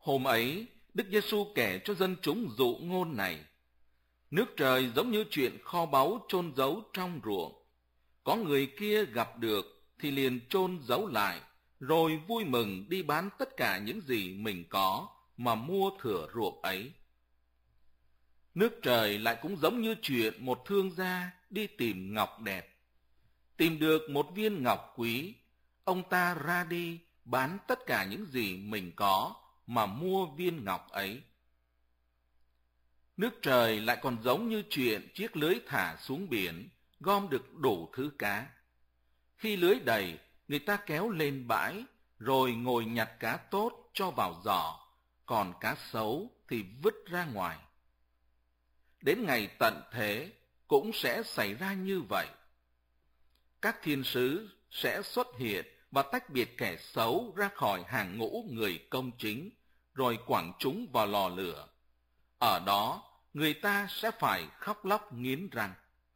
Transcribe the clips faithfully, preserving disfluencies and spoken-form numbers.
Hôm ấy, Đức Giêsu kể cho dân chúng dụ ngôn này: nước trời giống như chuyện kho báu chôn giấu trong ruộng. Có người kia gặp được thì liền chôn giấu lại, rồi vui mừng đi bán tất cả những gì mình có mà mua thửa ruộng ấy. Nước trời lại cũng giống như chuyện một thương gia đi tìm ngọc đẹp. Tìm được một viên ngọc quý, ông ta ra đi bán tất cả những gì mình có mà mua viên ngọc ấy. Nước trời lại còn giống như chuyện chiếc lưới thả xuống biển, gom được đủ thứ cá. Khi lưới đầy, người ta kéo lên bãi, rồi ngồi nhặt cá tốt cho vào giỏ, còn cá xấu thì vứt ra ngoài. Đến ngày tận thế cũng sẽ xảy ra như vậy. Các thiên sứ sẽ xuất hiện và tách biệt kẻ xấu ra khỏi hàng ngũ người công chính, rồi quẳng chúng vào lò lửa. Ở đó, người ta sẽ phải khóc lóc nghiến răng.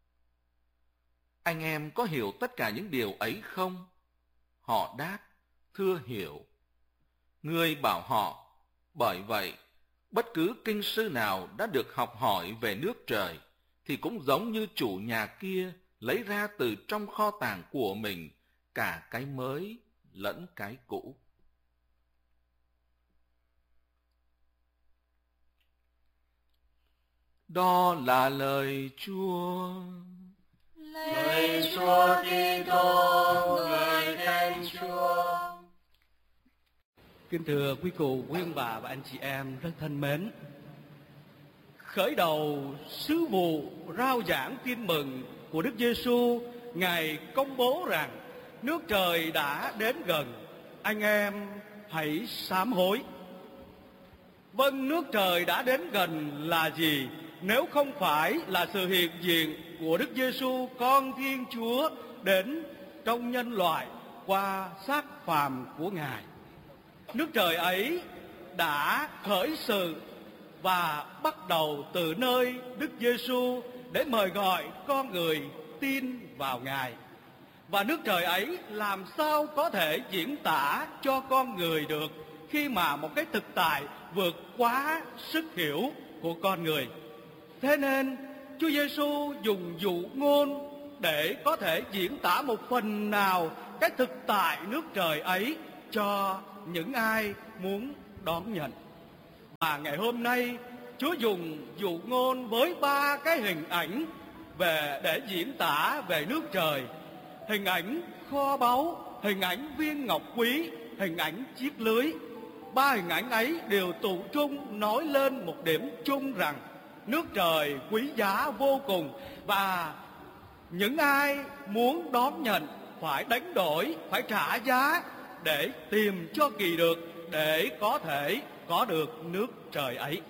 Anh em có hiểu tất cả những điều ấy không? Họ đáp, thưa hiểu. Người bảo họ, bởi vậy, bất cứ kinh sư nào đã được học hỏi về nước trời, thì cũng giống như chủ nhà kia lấy ra từ trong kho tàng của mình cả cái mới lẫn cái cũ. Đó là lời Chúa. Lạy Chúa Kitô, ngợi khen Chúa. Kính thưa quý cụ, quý ông bà và anh chị em rất thân mến, khởi đầu sứ vụ rao giảng tin mừng của Đức Giêsu, Ngài công bố rằng nước trời đã đến gần, anh em hãy sám hối. Vâng, nước trời đã đến gần là gì nếu không phải là sự hiện diện của Đức Giêsu, con Thiên Chúa đến trong nhân loại qua xác phàm của Ngài. Nước trời ấy đã khởi sự và bắt đầu từ nơi Đức Giêsu để mời gọi con người tin vào Ngài. Và nước trời ấy làm sao có thể diễn tả cho con người được khi mà một cái thực tại vượt quá sức hiểu của con người. Thế nên Chúa Giêsu dùng dụ ngôn để có thể diễn tả một phần nào cái thực tại nước trời ấy cho những ai muốn đón nhận. Và ngày hôm nay Chúa dùng dụ ngôn với ba cái hình ảnh về để diễn tả về nước trời. Hình ảnh kho báu, hình ảnh viên ngọc quý, hình ảnh chiếc lưới. Ba hình ảnh ấy đều tụ trung nói lên một điểm chung rằng nước trời quý giá vô cùng, và những ai muốn đón nhận phải đánh đổi, phải trả giá để tìm cho kỳ được, để có thể có được nước trời ấy.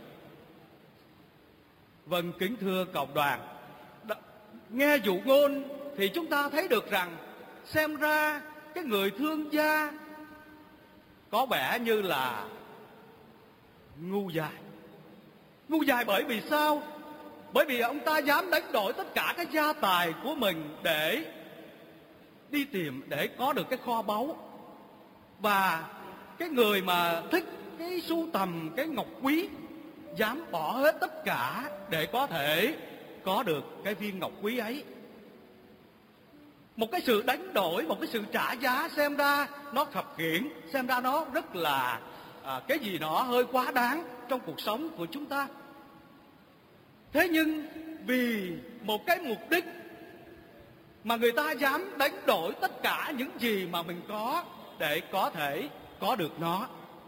Vâng, kính thưa cộng đoàn, nghe dụ ngôn thì chúng ta thấy được rằng xem ra cái người thương gia có vẻ như là ngu dại. Ngu dại bởi vì sao? Bởi vì ông ta dám đánh đổi tất cả cái gia tài của mình để đi tìm, để có được cái kho báu. Và cái người mà thích cái sưu tầm cái ngọc quý dám bỏ hết tất cả để có thể có được cái viên ngọc quý ấy. Một cái sự đánh đổi, một cái sự trả giá xem ra nó khập khiễng, xem ra nó rất là à, cái gì đó hơi quá đáng trong cuộc sống của chúng ta. Thế nhưng vì một cái mục đích mà người ta dám đánh đổi tất cả những gì mà mình có để có thể có được nó.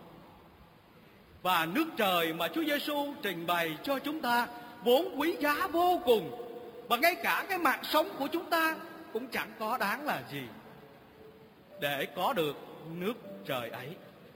Và nước trời mà Chúa Giêsu trình bày cho chúng ta vốn quý giá vô cùng, và ngay cả cái mạng sống của chúng ta cũng chẳng có đáng là gì để có được nước trời ấy.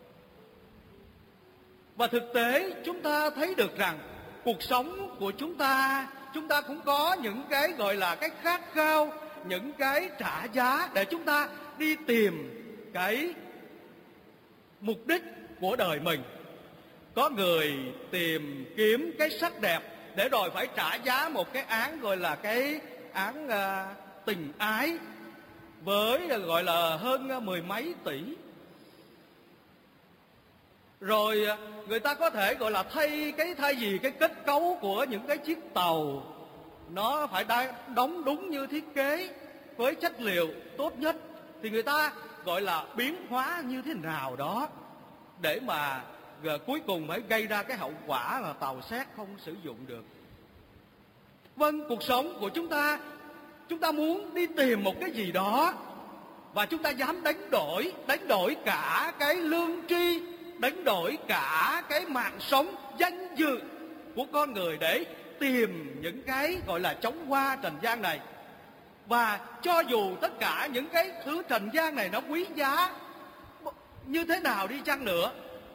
Và thực tế chúng ta thấy được rằng cuộc sống của chúng ta, chúng ta cũng có những cái gọi là cái khát khao, những cái trả giá để chúng ta đi tìm cái mục đích của đời mình. Có người tìm kiếm cái sắc đẹp để rồi phải trả giá một cái án gọi là cái án uh, tình ái với gọi là hơn mười mấy tỷ. Rồi người ta có thể gọi là thay cái thay vì cái kết cấu của những cái chiếc tàu nó phải đóng đúng như thiết kế với chất liệu tốt nhất, thì người ta gọi là biến hóa như thế nào đó để mà rồi cuối cùng phải gây ra cái hậu quả là tàu xét không sử dụng được. Vâng, cuộc sống của chúng ta, chúng ta muốn đi tìm một cái gì đó và chúng ta dám đánh đổi, đánh đổi cả cái lương tri, đánh đổi cả cái mạng sống, danh dự của con người để tìm những cái gọi là chóng hoa trần gian này. Và cho dù tất cả những cái thứ trần gian này nó quý giá như thế nào đi chăng nữa,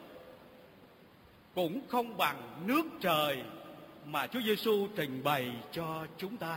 cũng không bằng nước trời mà Chúa Giêsu trình bày cho chúng ta.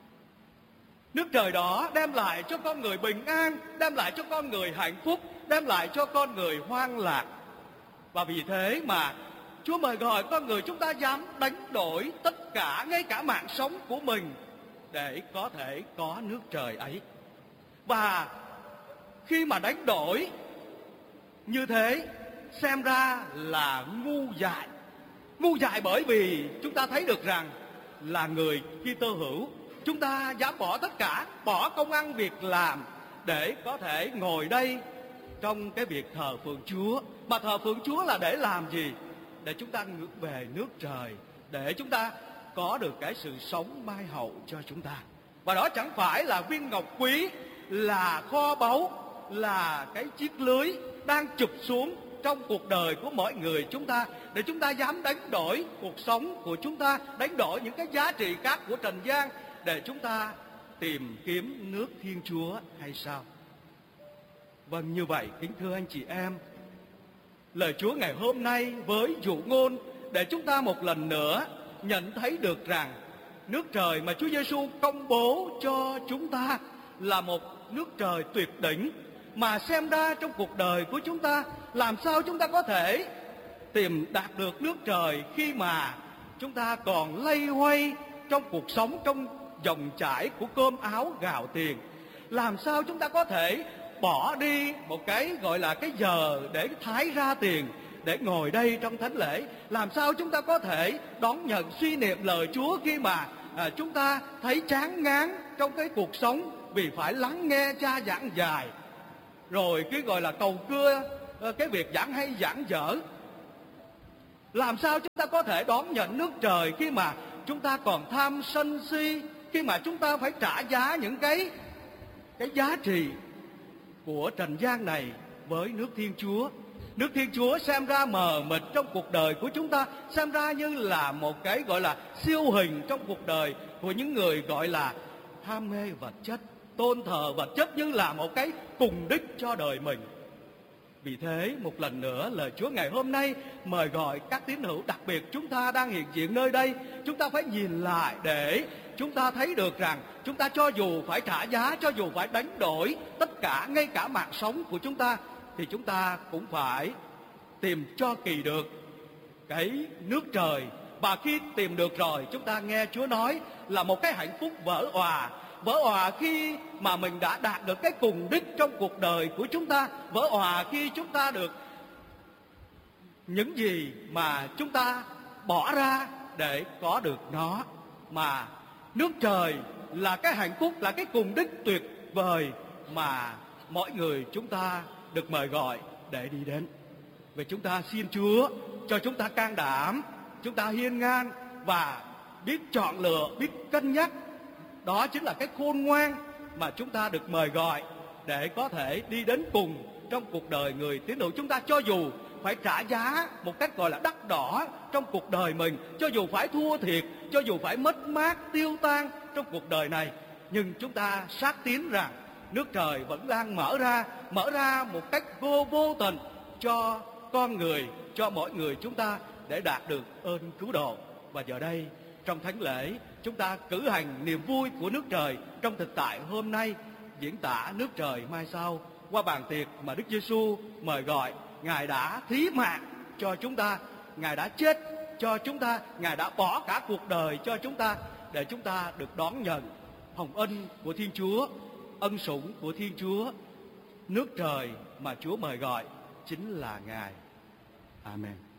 Nước trời đó đem lại cho con người bình an, đem lại cho con người hạnh phúc, đem lại cho con người hoan lạc. Và vì thế mà Chúa mời gọi con người chúng ta dám đánh đổi tất cả, ngay cả mạng sống của mình, để có thể có nước trời ấy. Và khi mà đánh đổi như thế, xem ra là ngu dại. Ngu dại bởi vì chúng ta thấy được rằng là người Kitô hữu, chúng ta dám bỏ tất cả, bỏ công ăn việc làm để có thể ngồi đây trong cái việc thờ phượng Chúa. Mà thờ phượng Chúa là để làm gì? Để chúng ta ngược về nước trời, để chúng ta có được cái sự sống mai hậu cho chúng ta. Và đó chẳng phải là viên ngọc quý, là kho báu, là cái chiếc lưới đang chụp xuống trong cuộc đời của mọi người chúng ta, để chúng ta dám đánh đổi cuộc sống của chúng ta, đánh đổi những cái giá trị khác của trần gian để chúng ta tìm kiếm nước Thiên Chúa hay sao? Vâng, như vậy kính thưa anh chị em, lời Chúa ngày hôm nay với dụ ngôn để chúng ta một lần nữa nhận thấy được rằng nước trời mà Chúa Giêsu công bố cho chúng ta là một nước trời tuyệt đỉnh, mà xem ra trong cuộc đời của chúng ta, làm sao chúng ta có thể tìm đạt được nước trời khi mà chúng ta còn loay hoay trong cuộc sống, trong dòng chảy của cơm áo gạo tiền. Làm sao chúng ta có thể bỏ đi một cái gọi là cái giờ để thái ra tiền để ngồi đây trong thánh lễ? Làm sao chúng ta có thể đón nhận suy niệm lời Chúa khi mà à, chúng ta thấy chán ngán trong cái cuộc sống vì phải lắng nghe cha giảng dài, rồi cái gọi là cầu cưa cái việc giảng hay giảng dở? Làm sao chúng ta có thể đón nhận nước trời khi mà chúng ta còn tham sân si, khi mà chúng ta phải trả giá những cái cái giá trị của trần gian này với nước Thiên Chúa? Nước Thiên Chúa xem ra mờ mịt trong cuộc đời của chúng ta, xem ra như là một cái gọi là siêu hình trong cuộc đời của những người gọi là ham mê vật chất, tôn thờ vật chất như là một cái cùng đích cho đời mình. Vì thế một lần nữa lời Chúa ngày hôm nay mời gọi các tín hữu, đặc biệt chúng ta đang hiện diện nơi đây, chúng ta phải nhìn lại để chúng ta thấy được rằng chúng ta cho dù phải trả giá, cho dù phải đánh đổi tất cả, ngay cả mạng sống của chúng ta, thì chúng ta cũng phải tìm cho kỳ được cái nước trời. Và khi tìm được rồi, chúng ta nghe Chúa nói là một cái hạnh phúc vỡ òa. Vỡ òa khi mà mình đã đạt được cái cùng đích trong cuộc đời của chúng ta. Vỡ òa khi chúng ta được những gì mà chúng ta bỏ ra để có được nó. Mà nước trời là cái hạnh phúc, là cái cùng đích tuyệt vời mà mọi người chúng ta được mời gọi để đi đến. Vậy chúng ta xin Chúa cho chúng ta can đảm, chúng ta hiên ngang và biết chọn lựa, biết cân nhắc. Đó chính là cái khôn ngoan mà chúng ta được mời gọi để có thể đi đến cùng trong cuộc đời người tín hữu chúng ta. Cho dù phải trả giá một cách gọi là đắt đỏ trong cuộc đời mình, cho dù phải thua thiệt, cho dù phải mất mát, tiêu tan trong cuộc đời này, nhưng chúng ta xác tín rằng nước trời vẫn đang mở ra, mở ra một cách vô vô tình cho con người, cho mỗi người chúng ta để đạt được ơn cứu độ. Và giờ đây trong thánh lễ, chúng ta cử hành niềm vui của nước trời trong thực tại hôm nay, diễn tả nước trời mai sau qua bàn tiệc mà Đức Giêsu mời gọi. Ngài đã thí mạng cho chúng ta, Ngài đã chết cho chúng ta, Ngài đã bỏ cả cuộc đời cho chúng ta để chúng ta được đón nhận hồng ân của Thiên Chúa, ân sủng của Thiên Chúa. Nước trời mà Chúa mời gọi chính là Ngài. Amen.